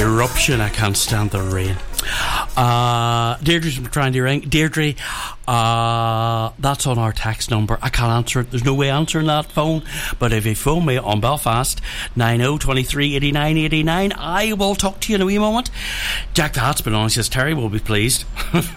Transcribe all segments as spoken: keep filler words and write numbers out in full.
Eruption, I can't stand the rain. Uh, Deirdre's trying to ring. Deirdre, uh, that's on our text number. I can't answer it. There's no way answering that phone. But if you phone me on Belfast, nine oh two three eight nine eight nine, I will talk to you in a wee moment. Jack the Hat's been on. He says, Terry will be pleased.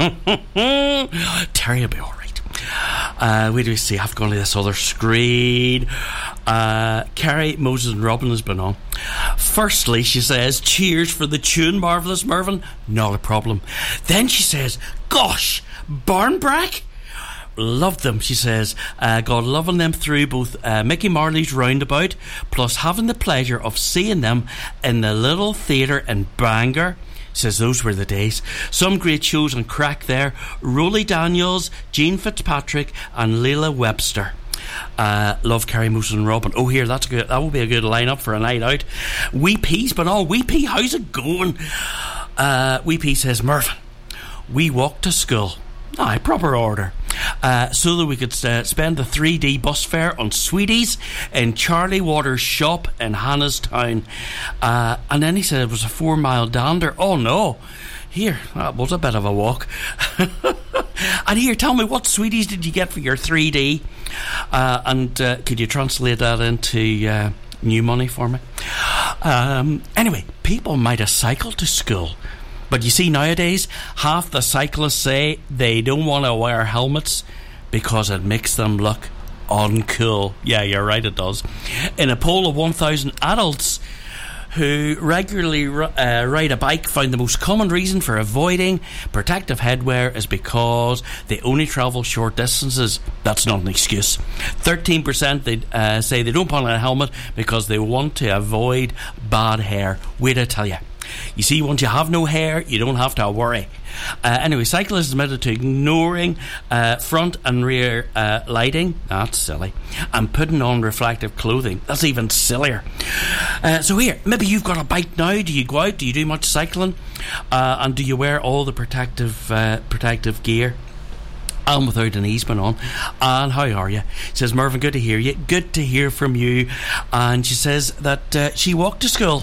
Terry will be alright. Uh, wait do we see? I've gone to this other screen. Uh, Carrie, Moses and Robin has been on. Firstly, she says, cheers for the tune, Marvellous Mervyn. Not a problem. Then she says, gosh, Barnbrack. Loved them, she says. Uh, God loving them through both uh, Mickey Marley's Roundabout, plus having the pleasure of seeing them in the little theatre in Bangor. Says those were the days. Some great shows on crack there. Rolly Daniels, Jean Fitzpatrick and Leila Webster. Uh, love Carrie, Moses and Robin. Oh, here, that's a good, that will be a good lineup for a night out. Wee P's been on. Wee P, how's it going? Uh, Wee P says, Mervyn, we walked to school. Aye, proper order. Uh, so that we could uh, spend the three D bus fare on sweeties in Charlie Waters' shop in Hannahstown. Uh, and then he said it was a four mile dander. Oh no, here, that was a bit of a walk. And here, tell me, what sweeties did you get for your three D? Uh, and uh, could you translate that into uh, new money for me? Um, anyway, people might have cycled to school. But you see, nowadays, half the cyclists say they don't want to wear helmets because it makes them look uncool. Yeah, you're right, it does. In a poll of one thousand adults who regularly uh, ride a bike, found the most common reason for avoiding protective headwear is because they only travel short distances. That's not an excuse. thirteen percent they uh, say they don't put on a helmet because they want to avoid bad hair. Wait, I tell you. You see, once you have no hair, you don't have to worry. Uh, anyway, cyclists admitted to ignoring uh, front and rear uh, lighting. That's silly. And putting on reflective clothing. That's even sillier. Uh, so here, maybe you've got a bike now. Do you go out? Do you do much cycling? Uh, and do you wear all the protective uh, protective gear? And without an easement on. And how are you? Says, Mervyn, good to hear you. Good to hear from you. And she says that uh, she walked to school.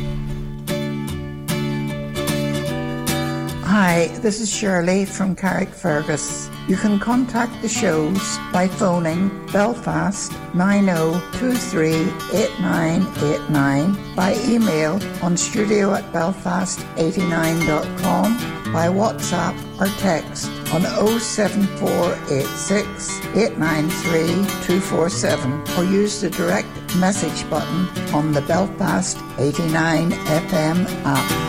Hi, this is Shirley from Carrickfergus. You can contact the shows by phoning Belfast nine oh two three eight nine eight nine, by email on studio at belfast eighty-nine dot com, by WhatsApp or text on oh seven four eight six eight nine three two four seven, or use the direct message button on the Belfast eighty-nine F M app.